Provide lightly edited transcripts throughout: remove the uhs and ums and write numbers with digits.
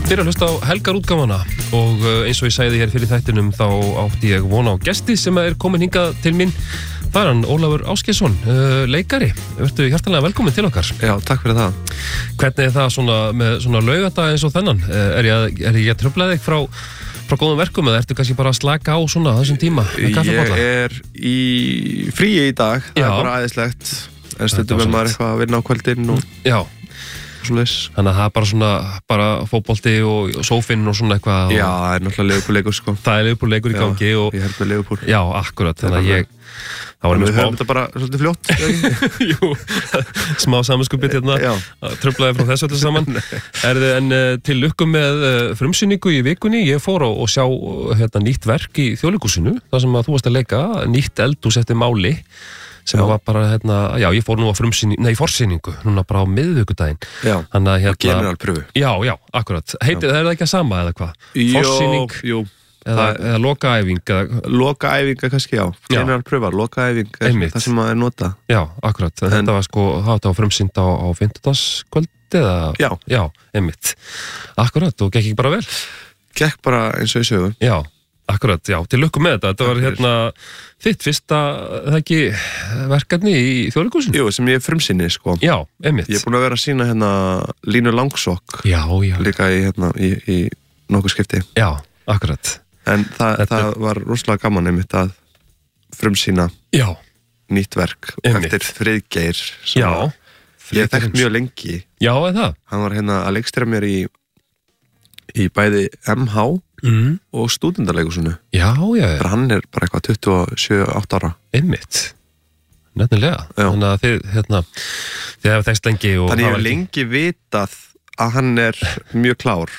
Byrja að hlusta á helgarútgáfana og eins og ég sagði hér fyrir þættinum þá átti ég vona á gesti sem er komin hingað til mín. Það er hann Ólafur Ásgeirsson, leikari. Vertu hjartanlega velkomin til okkar. Já, takk fyrir það. Hvernig er það svona, með svona laugardag eins og þennan? Er ég að trufla þig frá góðum verkum eða ertu kannski bara að slaka á svona þessum tíma? Ég er í fríi í dag, það er bara æðislegt. En stundum er maður eitthvað að vinna á kvöldin og... Já. Svoleiðis. Þannig að það er bara svona, fótbolti og sófinn og svona eitthvað. Já, það er náttúrulega Liverpool-leikur sko. Það er Liverpool-leikur í gangi og... Ég held með Liverpool. Já, akkurat, þannig að ég... Við höfum þetta bara svolítið fljótt. Jú, smá samanskupið hérna, truflaði frá þessu öllu saman. En til lukku með frumsýningu í vikunni, ég fór og sjá nýtt verk í Þjóðleikhúsinu, þar sem að þú varst að leika, nýtt eldhús eftir Máli, sem var bara, ég fór nú á forsýningu, núna bara á miðvikudaginn. Já, og generalpröfu. Já, akkurat. Heitir það, það ekki að sama eða hvað? Forsýning? Jú. Eða lokaæfing Lokaæfinga kannski, já. Generalpröfa, lokaæfing það sem maður nota. Já, akkurat. Þetta var sko, það var frumsýnd á fimmtudagskvöldi eða? Já, einmitt. Akkurat, og gekk ekki bara vel? Gekk bara eins og í sögu. Já, akkurat, já. Til lukku með þetta. Þetta var þitt fyrsta, það ekki, verkefni í Þjóðleikhúsinu? Jú, sem ég frumsýni, sko. Já, einmitt. Ég er búin að vera að sýna Línu Langsokk. Já. Líka í nokkuð skipti. Já, akkurat. En það var rosalega gaman einmitt að frumsýna nýtt verk eftir Friðgeir sem ég þekkt mjög lengi. Já, er það? Hann var að leikstýra mér í bæði MH og Stúdentarleikhúsinu. Já. Hann er bara eitthvað 27-8 ára. Einmitt. Nefnilega. Þannig að þið hefur þekst lengi og... Þannig ég hef lengi vitað að hann er mjög klár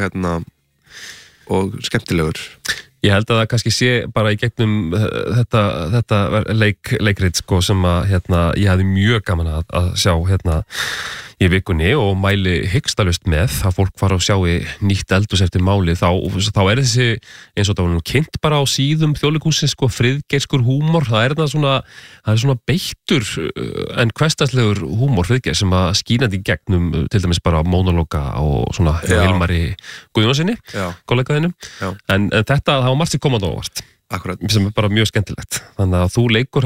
og skemmtilegur. Ég held að það kannski sé bara í gegnum þetta leikrit sko, sem að ég hafði mjög gaman að sjá í vikunni og mæli hyggstalaust með að fólk fara að sjá í nýtt eldhús eftir Máli, þá er þessi eins og það var nú kynnt bara á síðum Þjóðleikhússins sko, friðgeirskur húmor, það er svona beittur en hversdagslegur húmor Friðgeir sem að skínandi í gegnum til dæmis bara monologa og svona Hilmari Guðjónsssyni, kollegaðinum, en þetta það var margt sem komandi óvart. Akkurat. Sem er bara mjög skemmtilegt. Þannig að þú leikur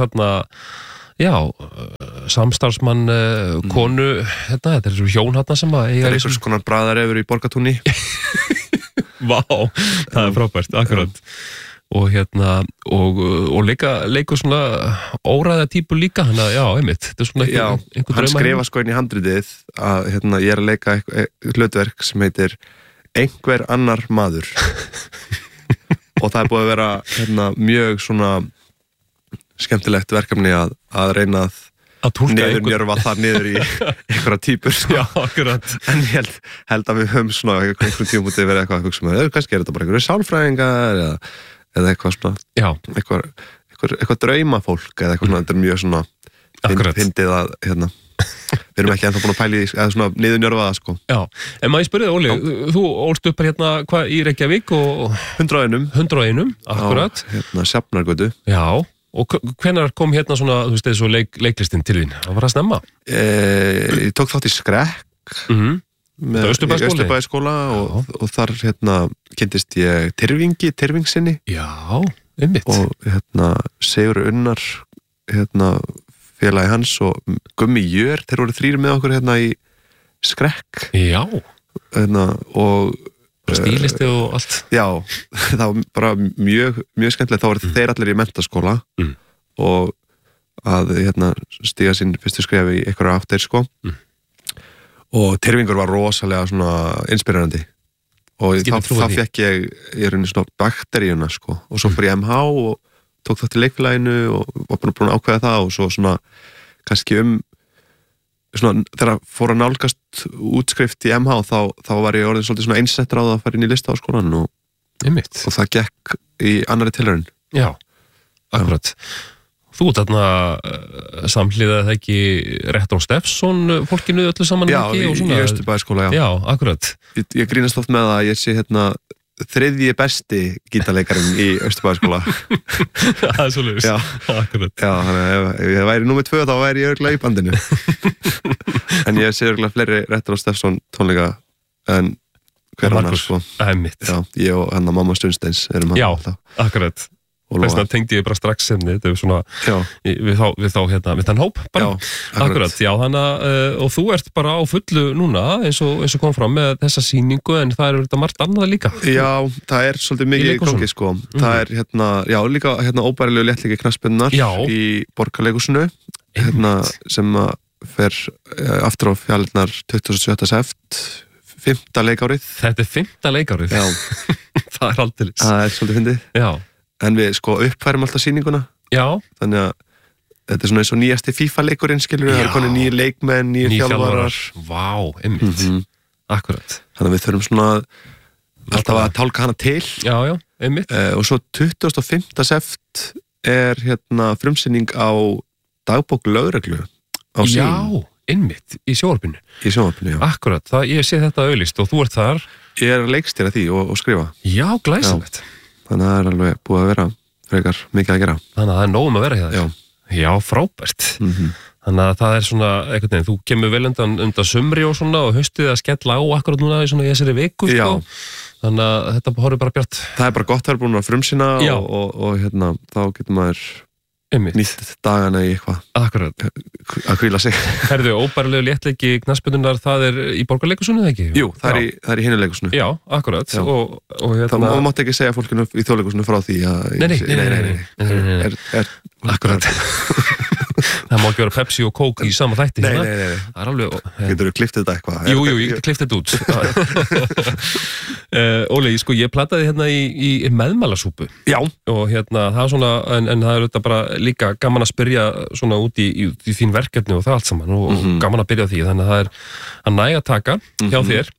samstarfsmann konu, þetta er hjón sem að eiga... Það er einhvers konar bræðarefur í Borgartúni. Vá, það er frábært, akkurat. Og leikur svona óræða típu líka, þannig að einmitt. Hann skrifa sko inn í handritið að ég er að leika hlutverk sem heitir Einhver annar maður. Og það er búið að vera mjög svona skemmtilegt verkefni að reyna að niðurnjörfa það niður í einhverja típur sko. Já, akkurat. En ég held að við höfum svona einhverjum tímúti verið eitthvað að hugsa með kannski er þetta bara einhverju sálfræðingar eða eitthvað svona eitthvað draumafólk eða eitthvað svona, þetta er mjög svona fyndið að við erum ekki ennþá búin að pæli eða svona niðurnjörfa það sko. Já, en maður spyrði Óli, þú ólst upp hvað í Reykjavík og 101, akkurat. Sjafnargötu. Já, og hvenær kom svona, þú veist, þessu leiklistin til þín? Það var að snemma? Ég tók þátt í Skrekk með Austurbæjarskóla og þar kynntist ég Tyrfingsinni. Já, einmitt. Og Sigur Unnar félagi hans og Gummi Jör, þeir voru þrír með okkur í Skrekk. Já. Og stílisti og allt. Já, það var bara mjög skemmtilegt. Þá voru þeir allir í menntaskóla og að stíga sín fyrstu skref í einhverja áttir sko. Og Tyrfingur var rosalega svona inspirerandi og þá fekk ég í rauninni svona bakteríuna sko. Og svo fór ég MH og tók það til leikfélaginu og var búin að ákveða það og svo svona kannski svona, þegar fór að nálgast útskrift í MH þá var ég orðin svolítið svona einsettur á það að fara inn í listaháskólann og það gekk í annarri tilraun. Já, akkurat. Þú samhliðað það ekki Rektor Steffsson fólkinu öllu saman ekki? Já, í Austurbæjarskóla, já. Já, akkurat. Ég grínast oft með að ég sé þriðji besti gítarleikarinn í Austurbæjarskóla. Það er svoleiðis. Já, akkurat. Já, þannig að ef ég væri númer 2 þá væri ég örugglega í bandinu. En ég sé örugglega fleiri Rektor Steffsson tónleika en hver annar sko. Einmitt. Já, ég og hann mamma Stunsteins erum hann alltaf. Akkurat. Þess vegna tengdi ég bara strax þetta svona við þann hóp bara. Akkurat, já, þannig og þú ert bara á fullu núna eins og kom fram með þessa sýningu en það er þetta margt annað líka. Já, það er svolítið mikið í gangi sko. Það er líka óbærilegu léttlegi knattspyrnunnar í Borgarleikhúsinu sem fer aftur á fjalirnar 27. seft 5. leikárið. Þetta er 5. leikárið? Já. Það er aldeilis. Það er svolítið fyndið. Já. En við sko uppfærum alltaf sýninguna. Já. Þannig að þetta er svona eins og nýjasti FIFA-leikurinn, skilur við. Það er konið nýjir leikmenn, nýjir þjálfarar. Vá, einmitt. Akkurat. Þannig að við þurfum svona alltaf að tálka hana til. Já, einmitt. Og svo 25. seft er frumsýning á dagbók lögreglu á Sýn. Já, einmitt, í sjónvarpinu. Í sjónvarpinu, já. Akkurat, ég sé þetta auglýst og þú ert þar. Ég er leikstýra því og skrifa. Já, glæsilegt. Þannig að það er alveg búið að vera frekar mikið að gera. Þannig að það er nógum að vera hjá þér. Já, frábært. Þannig að það er svona, einhvern veginn, þú kemur vel undan sumri og svona og haustið að skella á akkurat núna í þessari viku, sko. Þannig að þetta horfir bara bjart. Það er bara gott að vera búin að frumsýna og þá getur maður nýtt dagana í eitthvað. Akkurat. Að hvíla sig. Herðu, óbærilegu léttleiki knattspyrnunnar, það er í Borgarleikhúsinu, eða ekki? Jú, það er í hinu leikhúsinu. Já, akkurat. Það mátti ekki segja fólkinu í þjóðleikhúsinu frá því að... Nei. Akkurat. Það má ekki vera Pepsi og Coke í sama þætti. Nei. Það er alveg... Getur þú kliftið þetta eitthvað? Jú, ég getur kliftið þetta út. Óli, sko, ég plataði í meðmælasúpu. Já. Og það er svona, en það er þetta bara líka gaman að spyrja svona út í þín verkefni og það allt saman og gaman að byrja á því. Þannig að það er að næga taka hjá þér.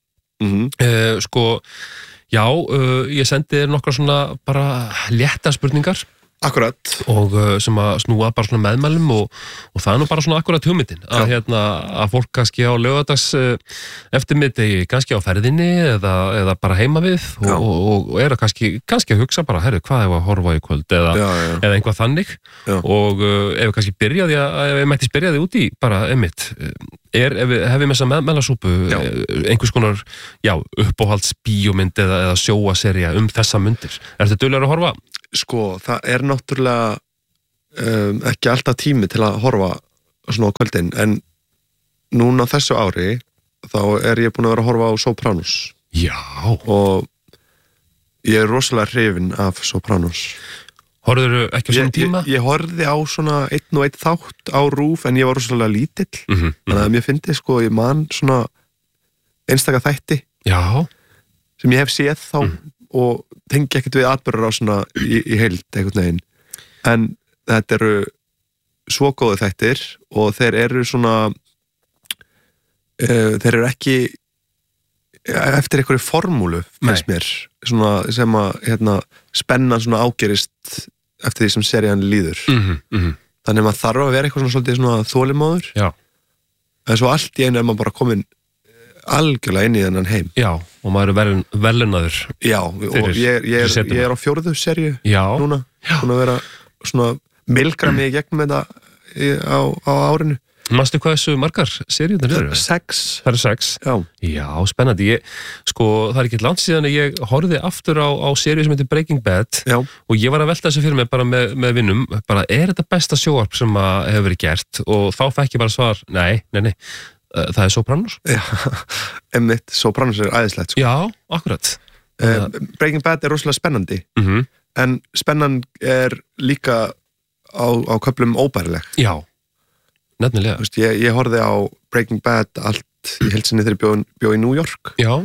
Sko, já, ég sendi þér nokkra svona bara létta spurningar. Akkurat. Og sem að snúa bara svona meðmælum og það er nú bara svona akkurat hugmyndin að fólk kannski á laugardags eftirmiðdegi kannski á ferðinni eða bara heima við og er að kannski að hugsa bara, herru, hvað ef að horfa í kvöld eða einhvað þannig og ef kannski ef ég mætti spyrja þig út í bara einmitt hef ég með þessa meðmælasúpu einhvers konar, uppáhalds bíómynd eða sjóaserja þessa myndir. Ertu duglegur að horfa? Sko, það er náttúrulega ekki alltaf tími til að horfa svona á kvöldin, en núna þessu ári þá er ég búin að vera að horfa á Sopranos. Já. Og ég er rosalega hrifinn af Sopranos. Horfðirðu ekki á svona tíma? Ég horfði á svona einn og einn þátt á RÚV, en ég var rosalega lítill. Þannig að mér fyndi, sko, ég man svona einstaka þætti. Já. Sem ég hef séð þá og tengi ekkert við atburðar á svona í heild einhvern veginn. En þetta eru svo góðu þættir og þeir eru svona þeir eru ekki eftir einhverju formúlu finnst mér, svona sem að spennan svona ágerist eftir því sem serían líður. Þannig að maður þarf að vera eitthvað svona svolítið svona þolinmóður. Já. En svo allt í einu er maður bara komin algjörlega inn í þennan heim. Já, og maður er velunaður. Já, og ég er á 4. seríu núna. Svona að vera svona milgra mig í gegnum þetta á árinu. Manstu hvað þessu margar seríunar eru? 6. Það eru 6? Já, spennandi. Sko, það er ekki langt síðan að ég horfði aftur á seríu sem heitir Breaking Bad og ég var að velta þessu fyrir mig bara með vinnum, bara er þetta besta sjóarp sem hefur verið gert og þá fekk ég bara svar, nei. Það er Sopranos? Já, einmitt, Sopranos er æðislegt. Sko. Já, akkurat. Breaking Bad er rosalega spennandi, en spennan er líka á köflum óbærileg. Já, nefnilega. Ég horfði á Breaking Bad allt í heilsinni þegar ég bjó í New York. Já.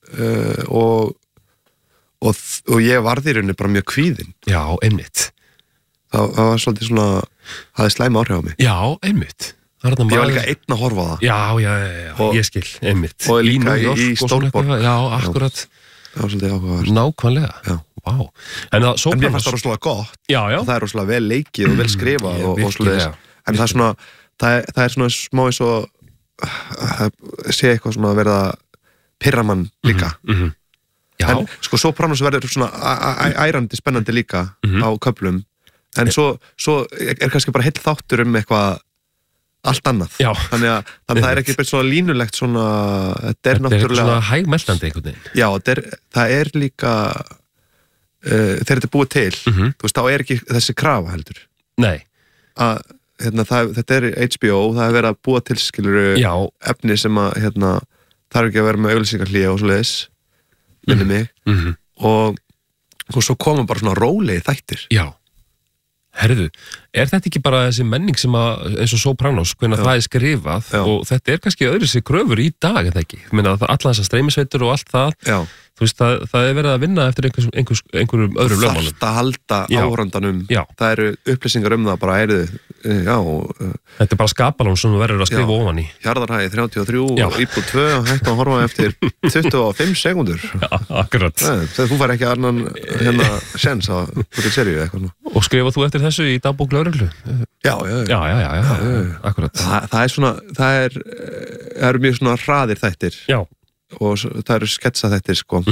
Og ég varði í rauninni bara mjög kvíðinn. Já, einmitt. Það var svolítið svona, hafði slæma áhrif á mig. Já, einmitt. Ég var líka einn að horfa á það. Já, ég skil, einmitt. Og líka í Stórborg. Já, akkurat. Það var svolítið áhugaverð. Nákvæmlega. Vá. En mér fannst það rosalega gott. Já. Og það er rosalega vel leikið og vel skrifað og svolítið. En það er svona, það er svona smá eins og sé eitthvað svona að verða pirramann líka. En sko, Sopranos verður svona ærandi spennandi líka á köflum. En svo er kannski bara heill þáttur eitthvað allt annað. Já. Þannig að það er ekki bara svona línulegt svona, þetta er náttúrulega svona hægmeldandi einhvern veginn. Já, það er líka þegar þetta er búið til, þú veist, þá er ekki þessi krafa heldur. Nei. Að, þetta er HBO, það er verið að búa til skiluru efni sem að, þarf ekki að vera með auglýsingarhlýja og svoleiðis, minni mig, og svo koma bara svona rólegi þættir. Já. Herðu, er þetta ekki bara þessi menning sem að, eins og Sopranos, hvernig það er skrifað og þetta er kannski öðru sig kröfur í dag, en það ekki? Ég meina að alla þessar streymisveitur og allt það, þú veist, það er verið að vinna eftir einhverjum öðrum lögmálum. Þarft að halda áhorfandanum, það eru upplýsingar það bara, þetta er bara skapalón sem þú verður að skrifa ofan í. Hjarðarhæði 33 og íbúð 2 og hægt að horfa eftir 25 sekundur. Já, akkurat. Þegar þú fær ekki annan sens að búið seríu eitthvað. Og skrifa þú eftir þessu í dagbók lögreglu? Já, akkurat. Það er svona, það eru mjög svona hraðir þættir. Já. Og það eru sketsa þættir, sko.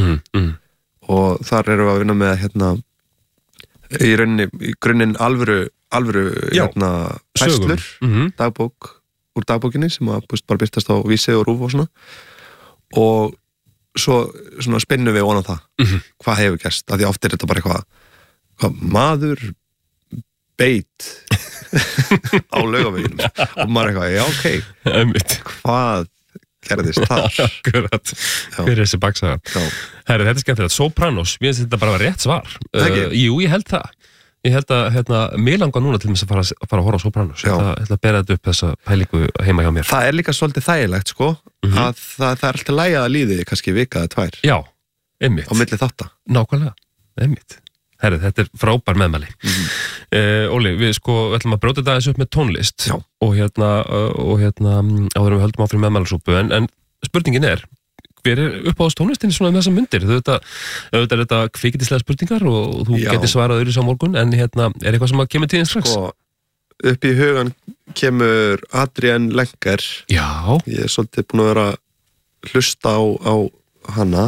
Og þar eru við að vinna með, í rauninni, í grunninn alvöru færslur, dagbók úr dagbókinni sem að bara byrtast á Vísi og Rúf og svona, og svo svona spinnum við ofan á það, hvað hefur gerst, af því oft er þetta bara eitthvað maður beit á Laugaveginum og maður eitthvað, já ok hvað gerðist þar? Akkurat, hver er þessi baksaga? Herri, þetta er skemmtilegt, Sopranos, mér finnst þetta bara rétt svar. Jú, ég held það. Ég held að mig langar núna til þess að fara að horfa á Sopranos. Ég ætla að bera þetta upp þessa pælingu heima hjá mér. Það er líka svolítið þægilegt, sko, að það er alltaf lægja að líði kannski vika eða 2. Já, einmitt. Á milli þátta. Nákvæmlega, einmitt. Herri, þetta er frábær meðmæli. Óli, við ætlum að brjóta þetta þessu upp með tónlist. Já. Og áður við höldum áfram meðmælasúpu, en spurningin er, hver er uppáðast tónlistinni svona þessar myndir? Auðvitað er þetta kvikindislega spurningar og þú getur svarað öðru á morgun, en er eitthvað sem að kemur tíðins strax? Upp í hugan kemur Adrienne Lenker. Já. Ég er svolítið búin að vera hlusta á hana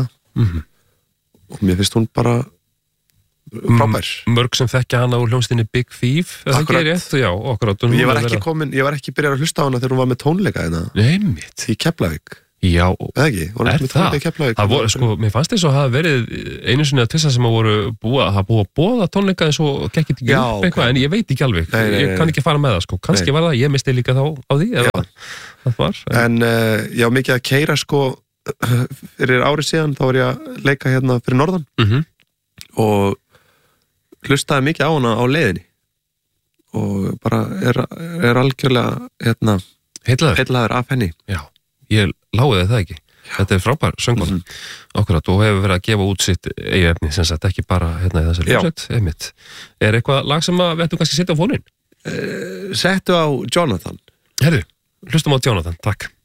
og mér finnst hún bara frábær. Mörg sem þekkja hana úr hljómsdynni Big Thief. Akkurat. Já, akkurat. Ég var ekki byrjað að hlusta á hana þegar hún var með tónleika Einmitt. Í Keflavík. Já, ekki, er það? Mér fannst þess að hafa verið einu sinni að tvissa sem að búið að bóða tónleika eins og gekk ekki upp eitthvað, en ég veit ekki alveg, ég kann ekki fara með það, kannski var það, ég misti líka þá á því, eða það var. En já, mikið að keyra, fyrir árið síðan, þá var ég að leika hérna fyrir norðan og hlustaði mikið á hana á leiðinni og bara er algjörlega heillaður af henni. Já. Ég láði það ekki. Þetta er frábær söngvar. Akkurat, og hefur verið að gefa út sitt eigefni, sem sagt, ekki bara hérna í þessari hljómsveit, einmitt. Er eitthvað lag sem við ættum kannski að setja á fóninn? Settu á Jonathan. Herru, hlustum á Jonathan, takk.